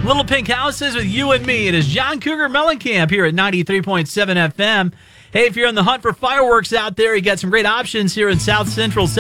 Little Pink Houses with You and Me. It is John Cougar Mellencamp here at 93.7 FM. Hey, if you're on the hunt for fireworks out there, you got some great options here in South Central